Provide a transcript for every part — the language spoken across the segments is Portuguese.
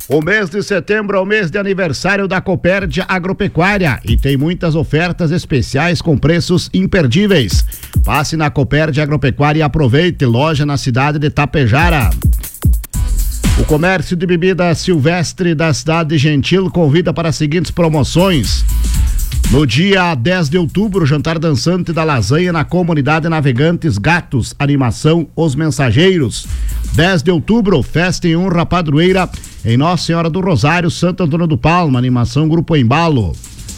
O mês de setembro é o mês de aniversário da Copérdia Agropecuária e tem muitas ofertas especiais com preços imperdíveis. Passe na Copérdia Agropecuária e aproveite. Loja na cidade de Tapejara. O comércio de bebida Silvestre da cidade de Gentil convida para as seguintes promoções. No dia 10 de outubro, jantar dançante da lasanha na comunidade Navegantes Gatos, animação Os Mensageiros. 10 de outubro, festa em honra à padroeira em Nossa Senhora do Rosário, Santo Antônio do Palma, animação Grupo Embalo.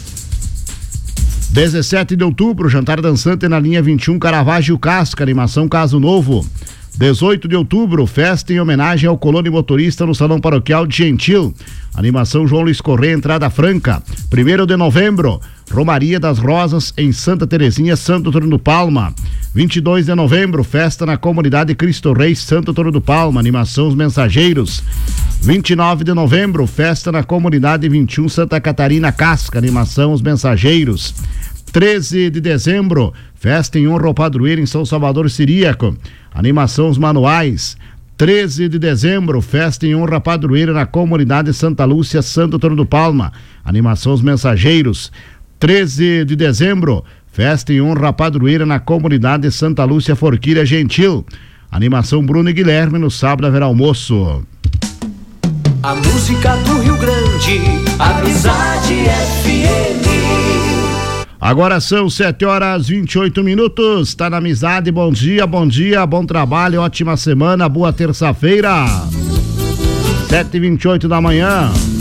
17 de outubro, jantar dançante na linha 21 Caravaggio Casca, animação Caso Novo. 18 de outubro, festa em homenagem ao colono motorista no Salão Paroquial de Gentil, animação João Luiz Correia, entrada franca. 1º de novembro, Romaria das Rosas em Santa Terezinha, Santo Antônio do Palma. 22 de novembro, festa na comunidade Cristo Rei, Santo Antônio do Palma, animação Os Mensageiros. 29 de novembro, festa na comunidade 21 Santa Catarina Casca, animação Os Mensageiros. 13 de dezembro, festa em honra ao padroeiro em São Salvador Siríaco, animação Os Manuais. 13 de dezembro, festa em honra à padroeira na comunidade Santa Lúcia, Santo Antônio do Palma, animação Os Mensageiros. 13 de dezembro, festa em honra à padroeira na comunidade Santa Lúcia Forquilha Gentil, animação Bruno e Guilherme. No sábado haverá almoço. A música do Rio Grande, Amizade FM. Agora são 7h28. Tá na Amizade. Bom dia, bom trabalho, ótima semana, boa terça-feira. 7h28 da manhã.